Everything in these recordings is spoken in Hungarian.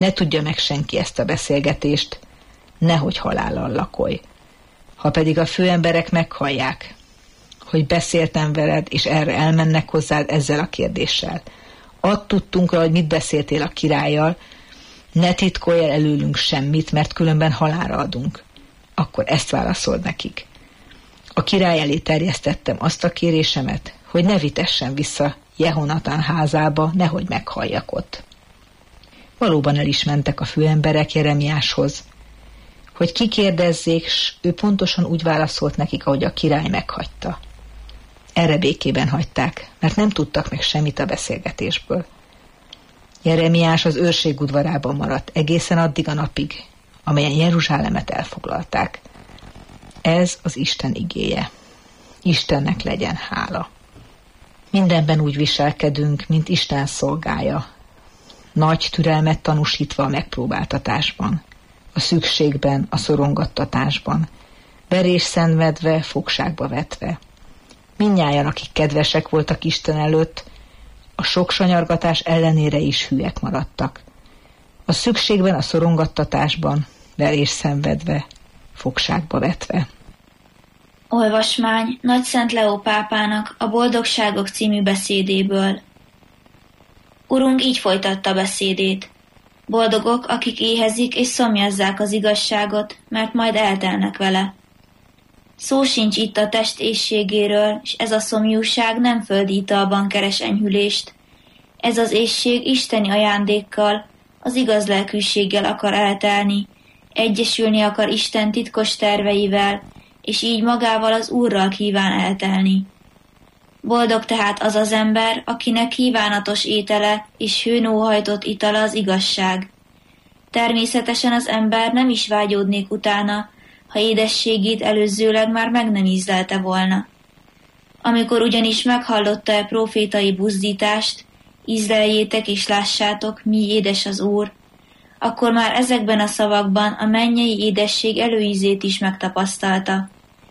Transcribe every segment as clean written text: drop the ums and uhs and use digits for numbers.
Ne tudja meg senki ezt a beszélgetést, nehogy halállal lakolj. Ha pedig a főemberek meghallják, hogy beszéltem veled, és erre elmennek hozzád ezzel a kérdéssel. Add tudtunkra, hogy mit beszéltél a királlyal, ne titkolj el előlünk semmit, mert különben halálra adunk. Akkor ezt válaszold nekik. A király elé terjesztettem azt a kérésemet, hogy ne vitessen vissza Jehonatán házába, nehogy meghalljak ott. Valóban el is mentek a főemberek Jeremiáshoz, hogy kikérdezzék, s ő pontosan úgy válaszolt nekik, ahogy a király meghagyta. Erre békében hagyták, mert nem tudtak meg semmit a beszélgetésből. Jeremiás az őrség udvarában maradt egészen addig a napig, amelyen Jeruzsálemet elfoglalták. Ez az Isten igéje. Istennek legyen hála. Mindenben úgy viselkedünk, mint Isten szolgája, nagy türelmet tanúsítva a megpróbáltatásban, a szükségben, a szorongattatásban, verés szenvedve, fogságba vetve. Mindnyájan, akik kedvesek voltak Isten előtt, a sok sanyargatás ellenére is hűek maradtak. A szükségben, a szorongattatásban, verés szenvedve, fogságba vetve. Olvasmány Nagy Szent Leó pápának a Boldogságok című beszédéből. Urunk így folytatta beszédét. Boldogok, akik éhezik és szomjazzák az igazságot, mert majd eltelnek vele. Szó sincs itt a test éhségéről, és ez a szomjúság nem földi italban keres enyhülést. Ez az éhség isteni ajándékkal, az igaz lelkűséggel akar eltelni, egyesülni akar Isten titkos terveivel, és így magával az Úrral kíván eltelni. Boldog tehát az az ember, akinek kívánatos étele és hőn óhajtott itala az igazság. Természetesen az ember nem is vágyódnék utána, ha édességét előzőleg már meg nem ízlelte volna. Amikor ugyanis meghallotta a prófétai buzdítást, ízleljétek és lássátok, mi édes az Úr, akkor már ezekben a szavakban a mennyei édesség előízét is megtapasztalta.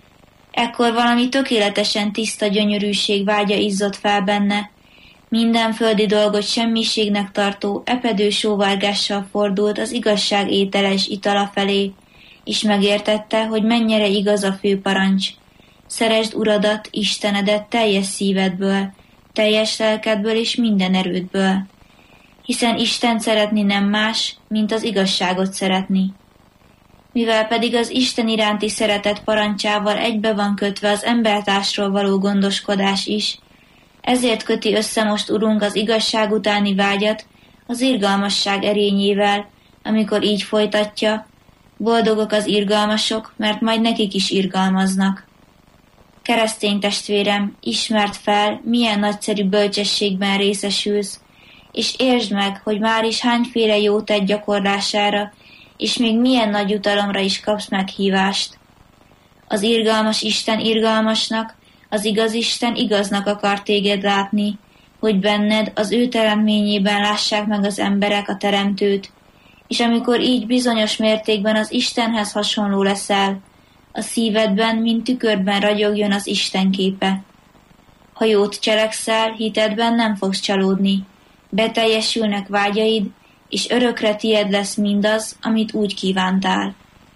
Ekkor valami tökéletesen tiszta gyönyörűség vágya izzott fel benne, minden földi dolgot semmiségnek tartó, epedő sóvárgással fordult az igazság étele és itala felé, és megértette, hogy mennyire igaz a főparancs. Szeresd Uradat, Istenedet teljes szívedből, teljes lelkedből és minden erődből. Hiszen Isten szeretni nem más, mint az igazságot szeretni. Mivel pedig az Isten iránti szeretet parancsával egybe van kötve az embertársról való gondoskodás is, ezért köti össze most Urunk az igazság utáni vágyat az irgalmasság erényével, amikor így folytatja, boldogok az irgalmasok, mert majd nekik is irgalmaznak. Keresztény testvérem, ismerd fel, milyen nagyszerű bölcsességben részesülsz, és értsd meg, hogy már is hányféle jó tett gyakorlására, és még milyen nagy jutalomra is kapsz meghívást. Az irgalmas Isten irgalmasnak, az igaz Isten igaznak akar téged látni, hogy benned az ő teremtményében lássák meg az emberek a teremtőt, és amikor így bizonyos mértékben az Istenhez hasonló leszel, a szívedben, mint tükörben ragyogjon az Isten képe. Ha jót cselekszel, hitedben nem fogsz csalódni, beteljesülnek vágyaid, és örökre tied lesz mindaz, amit úgy kívántál.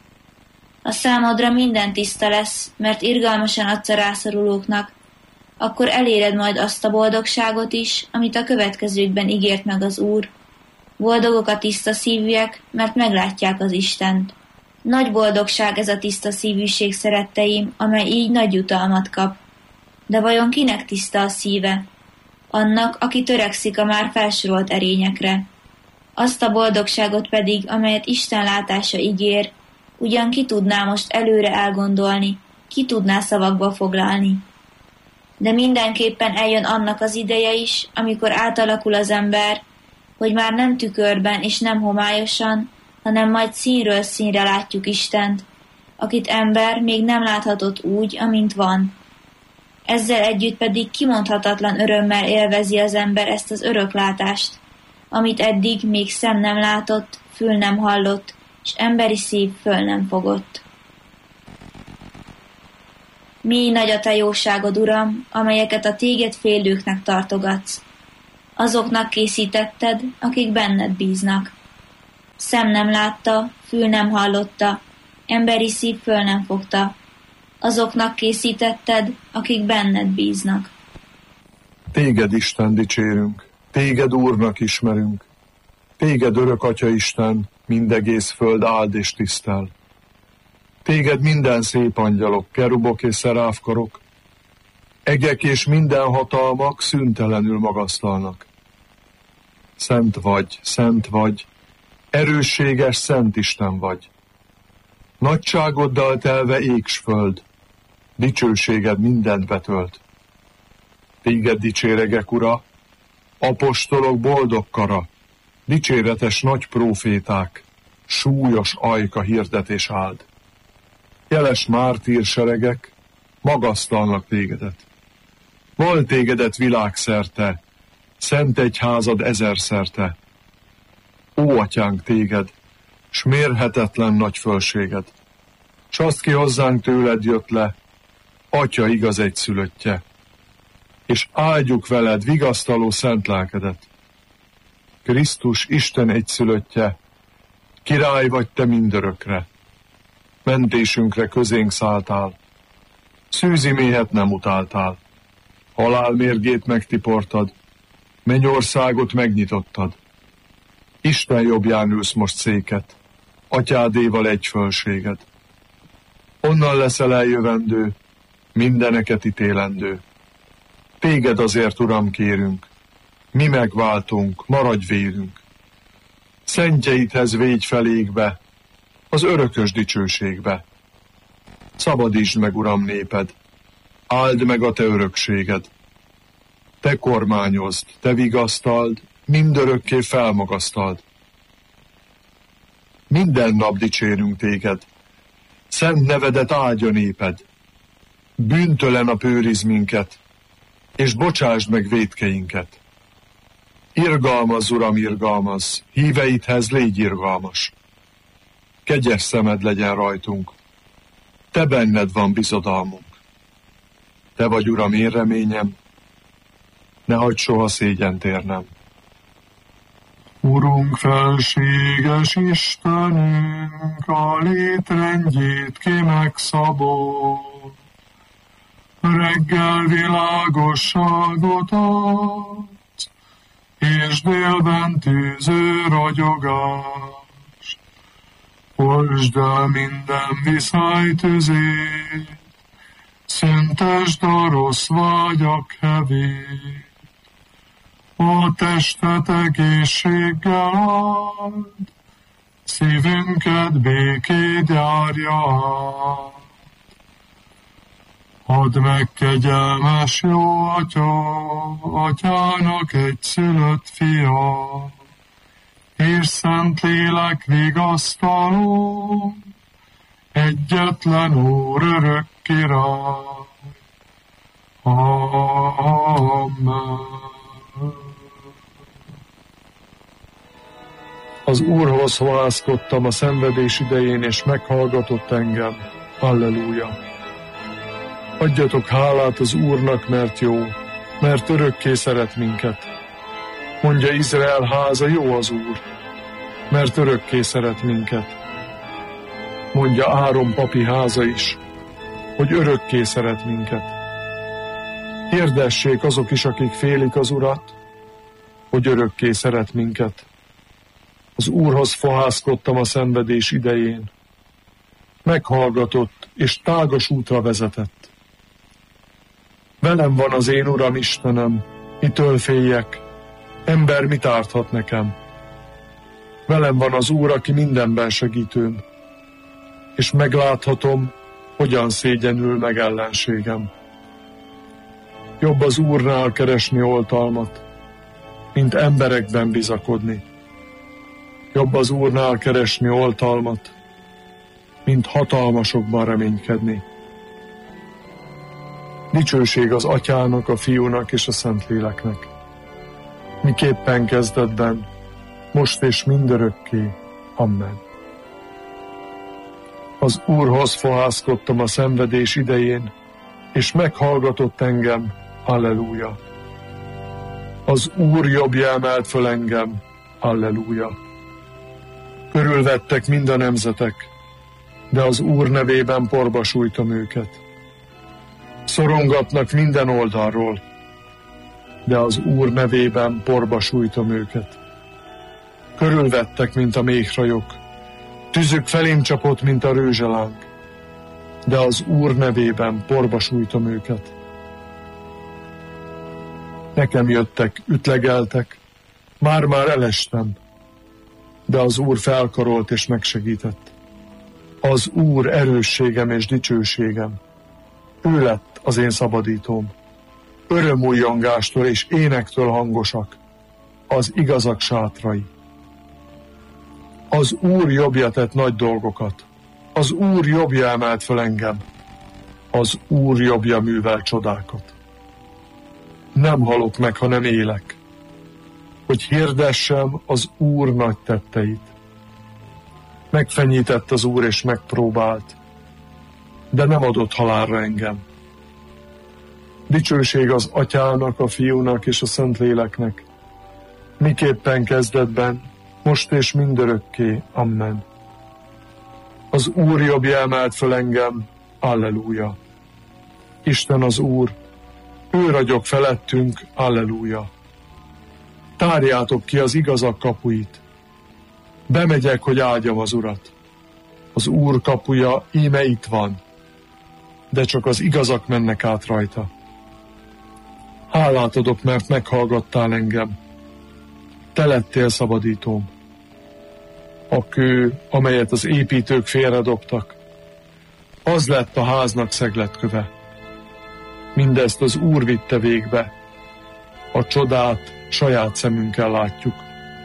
A számodra minden tiszta lesz, mert irgalmasan adsz a rászorulóknak, akkor eléred majd azt a boldogságot is, amit a következőkben ígért meg az Úr. Boldogok a tiszta szívűek, mert meglátják az Istent. Nagy boldogság ez a tiszta szívűség, szeretteim, amely így nagy jutalmat kap. De vajon kinek tiszta a szíve? Annak, aki törekszik a már felsorolt erényekre. Azt a boldogságot pedig, amelyet Isten látása ígér, ugyan ki tudná most előre elgondolni, ki tudná szavakba foglalni. De mindenképpen eljön annak az ideje is, amikor átalakul az ember, hogy már nem tükörben és nem homályosan, hanem majd színről színre látjuk Istent, akit ember még nem láthatott úgy, amint van. Ezzel együtt pedig kimondhatatlan örömmel élvezi az ember ezt az öröklátást, amit eddig még szem nem látott, fül nem hallott, és emberi szív föl nem fogott. Mély nagy a te jóságod, Uram, amelyeket a téged félőknek tartogatsz. Azoknak készítetted, akik benned bíznak. szem nem látta, fül nem hallotta, emberi szív föl nem fogta. Azoknak készítetted, akik benned bíznak. Téged, Isten, dicsérünk, téged Úrnak ismerünk, téged örök Atya Isten, mindegész föld áld és tisztel. Téged minden szép angyalok, kerubok és szeráfkarok, egek és minden hatalmak szüntelenül magasztalnak. Szent vagy, erősséges Szent Isten vagy. Nagyságoddal telve ég s föld, dicsőséged mindent betölt. Téged dicséregek, Ura, apostolok boldog kara, dicséretes nagy próféták, súlyos ajka hirdetés áld. Jeles mártírseregek magasztalnak tégedet. Val tégedet világszerte, szent egyházad ezerszerte. Ó, Atyánk, téged, s mérhetetlen nagy fölséged, s azt ki hozzánk tőled jött le, Atya igaz egyszülöttje, és áldjuk veled vigasztaló szent lelkedet. Krisztus Isten egyszülöttje, király vagy te mindörökre, mentésünkre közénk szálltál, szűzi méhet nem utáltál, halál mérgét megtiportad, mennyországot megnyitottad. Isten jobbján ülsz most széket, Atyádéval egy fölséged. Onnan leszel eljövendő, mindeneket ítélendő. Téged azért, Uram, kérünk, mi megváltunk, maradj vérünk. Szentjeidhez végy felégbe, az örökös dicsőségbe. Szabadítsd meg, Uram, néped, áld meg a te örökséged. Te kormányozd, te vigasztald, mindörökké felmagasztald. Minden nap dicsérünk téged, szent nevedet áldja néped. Bűntelen a őriz minket, és bocsásd meg vétkeinket. Irgalmazz, Uram, irgalmazz, híveidhez légy irgalmas. Kegyes szemed legyen rajtunk, te benned van bizodalmunk. Te vagy, Uram, én reményem, ne hagyd soha szégyent érnem. Urunk, felséges Istenünk, a létrendjét ki megszabott, reggel világosságot adsz, és délben tűző ragyogást. Oltsd el minden viszálytüzét, szüntesd a rossz vágyak hevét. A testet egészséggel áld, szívünket békét járja át. Add meg, kegyelmes jó Atya, Atyának egyszülött fia, és Szentlélek vigasztaló, egyetlen Úr, örök király. Amen. Az Úrhoz halászkodtam a szenvedés idején, és meghallgatott engem. Halleluja! Adjatok hálát az Úrnak, mert jó, mert örökké szeret minket. Mondja Izrael háza, jó az Úr, mert örökké szeret minket. Mondja Áron papi háza is, hogy örökké szeret minket. Hirdessék azok is, akik félik az Urat, hogy örökké szeret minket. Az Úrhoz fohászkodtam a szenvedés idején. Meghallgatott, és tágas útra vezetett. Velem van az én Uram Istenem, mitől féljek? Ember mit árthat nekem? Velem van az Úr, aki mindenben segítőm, és megláthatom, hogyan szégyenül meg ellenségem. Jobb az Úrnál keresni oltalmat, mint emberekben bizakodni. Jobb az Úrnál keresni oltalmat, mint hatalmasokban reménykedni. Dicsőség az Atyának, a Fiúnak és a Szentléleknek, miképpen kezdetben, most és mindörökké. Amen. Az Úrhoz fohászkodtam a szenvedés idején, és meghallgatott engem. Halleluja! Az Úr jobbja emelt föl engem. Halleluja! Körülvettek mind a nemzetek, de az Úr nevében porba sújtom őket. Szorongatnak minden oldalról, de az Úr nevében porba sújtom őket. Körülvettek, mint a méhrajok, tüzük felém csapott, mint a rőzseláng, de az Úr nevében porba sújtom őket. Nekem jöttek, ütlegeltek, már-már elestem, de az Úr felkarolt és megsegített. Az Úr erősségem és dicsőségem, ő lett az én szabadítóm. Örömújjongástól és énektől hangosak az igazak sátrai. Az Úr jobbja tett nagy dolgokat, az Úr jobbja emelt fel engem, az Úr jobbja művel csodákat. Nem halok meg, ha nem élek, hogy hirdessem az Úr nagy tetteit. Megfenyített az Úr és megpróbált, de nem adott halálra engem. Dicsőség az Atyának, a Fiúnak és a Szentléleknek, miképpen kezdetben, most és mindörökké. Amen. Az Úr jobbja emelt föl engem, alleluja. Isten az Úr, ő ragyog felettünk, alleluja. Tárjátok ki az igazak kapuit. Bemegyek, hogy áldjam az Urat. Az Úr kapuja íme itt van, de csak az igazak mennek át rajta. Hálát adok, mert meghallgattál engem. Te lettél szabadítóm. A kő, amelyet az építők félredobtak, az lett a háznak szegletköve. Mindezt az Úr vitte végbe. A csodát saját szemünkkel látjuk.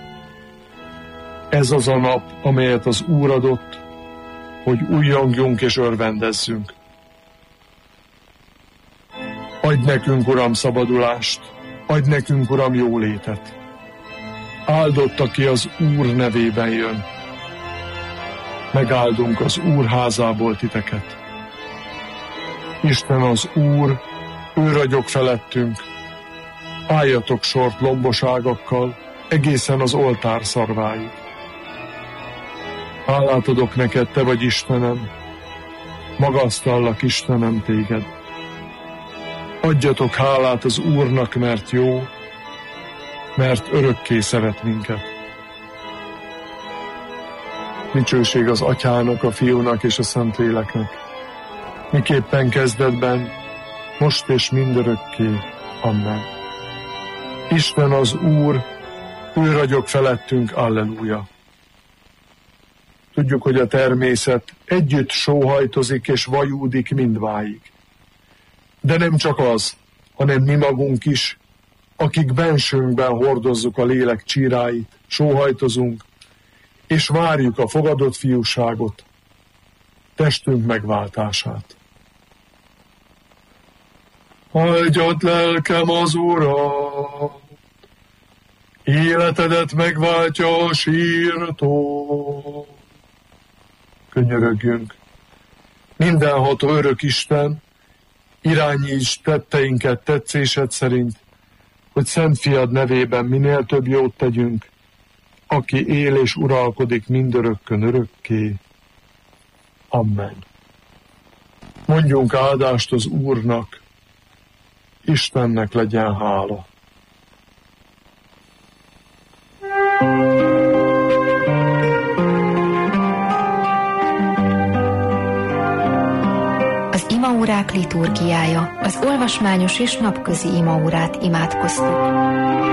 Ez az a nap, amelyet az Úr adott, hogy újjongjunk és örvendezzünk. Adj nekünk, Uram, szabadulást, adj nekünk, Uram, jólétet. Áldott, aki az Úr nevében jön. Megáldunk az Úr házából titeket. Isten az Úr, ő ragyog felettünk. Álljatok sort lomboságakkal egészen az oltár szarváig. Hálát adok neked, te vagy Istenem, magasztallak, Istenem, téged. Adjatok hálát az Úrnak, mert jó, mert örökké szeret minket. Dicsőség az Atyának, a Fiúnak és a Szentléleknek, miképpen kezdetben, most és mindörökké. Amen. Isten az Úr, ő ragyog felettünk, alleluja. Tudjuk, hogy a természet együtt sóhajtozik és vajúdik mindváig. De nem csak az, hanem mi magunk is, akik bensőnkben hordozzuk a lélek csíráit, sóhajtozunk, és várjuk a fogadott fiúságot, testünk megváltását. Áldjad lelkem az Urat, életedet megváltja a sírtól. Könyörögjünk. Mindenható örök Isten, irányíts tetteinket tetszésed szerint, hogy Szent Fiad nevében minél több jót tegyünk, aki él és uralkodik mindörökkön örökké. Amen. Mondjunk áldást az Úrnak, Istennek legyen hála. Az imaórák liturgiája, az olvasmányos és napközi imaórát imádkoztuk.